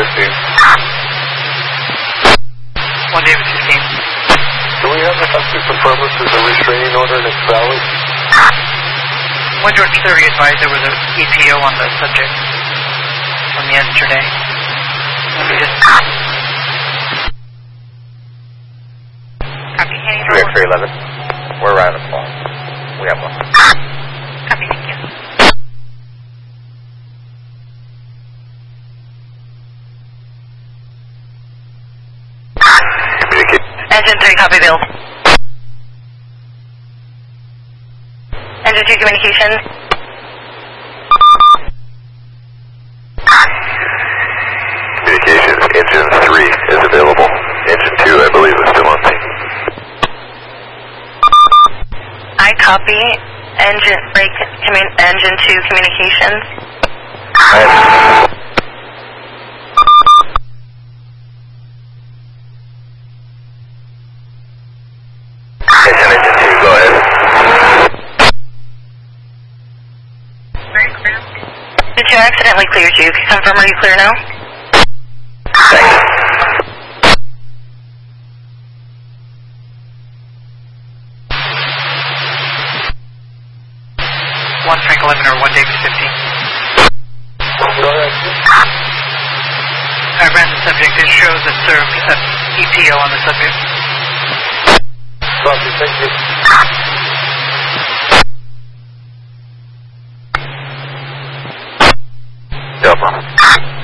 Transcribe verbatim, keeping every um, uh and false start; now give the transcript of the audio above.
fifteen. one David fifteen. Do we have the subject confirm this as a restraining order and it's valid? one George thirty advised there was an E P O on the subject from yesterday. Let me just... Copy, hey, three X three eleven. We're around the call. We have one. Copy, thank you. Engine three, copy, Bill. Engine two, communication. Communication, engine three is available. Engine two, I believe, is still on scene. I copy. Engine break, commun engine two, communications. Right. Engine, engine two, go ahead. Did you accidentally clear you? Confirm, are you clear now? Thanks. one Frank eleven or one David fifteen. Go ahead. I ran the subject. It shows a served uh, E P O on the subject. Copy, thank you. Delta.